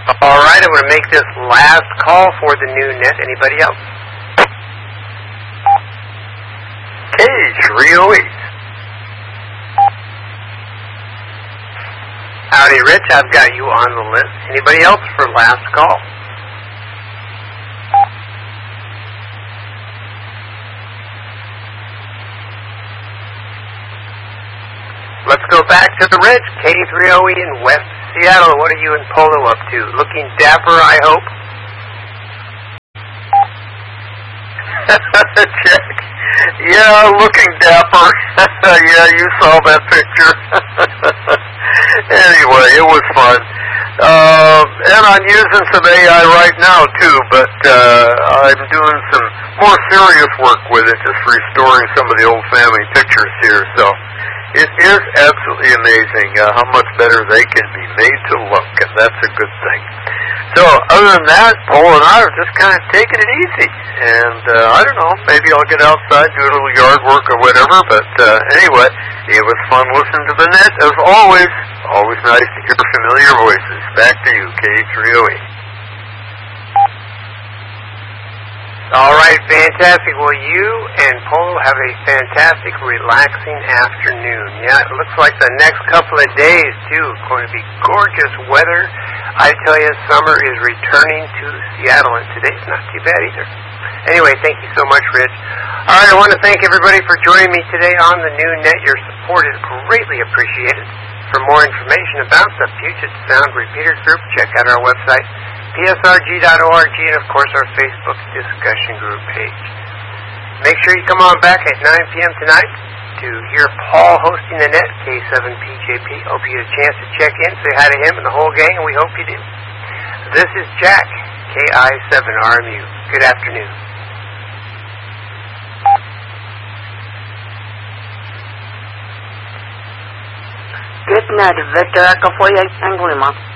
All right, I'm going to make this last call for the new net. Anybody else? K308. Howdy, Rich. I've got you on the list. Anybody else for last call? Let's go back to the Rich. K308 in West Seattle. What are you and Polo up to? Looking dapper, I hope. Jack. Yeah, looking dapper. Yeah, you saw that picture. Anyway, it was fun. And I'm using some AI right now, too, but I'm doing some more serious work with it, just restoring some of the old family pictures here. So it is absolutely amazing how much better they can be made to look, and that's a good thing. So other than that, Paul and I are just kind of taking it easy. And I don't know, maybe I'll get outside, do a little yard work or whatever. But anyway, it was fun listening to the net. As always nice to hear familiar voices. Back to you, K308. All right, fantastic. Well, you and Polo have a fantastic, relaxing afternoon. Yeah, it looks like the next couple of days, too, is going to be gorgeous weather. I tell you, summer is returning to Seattle, and today's not too bad either. Anyway, thank you so much, Rich. All right, I want to thank everybody for joining me today on the new net. Your support is greatly appreciated. For more information about the Puget Sound Repeaters Group, check out our website, psrg.org, and of course our Facebook discussion group page. Make sure you come on back at 9 p.m. tonight to hear Paul hosting the net, K7PJP. Hope you get a chance to check in, say hi to him and the whole gang, and we hope you do. This is Jack, KI7RMU. Good afternoon. Good night, Victor Echo 48 Anglima.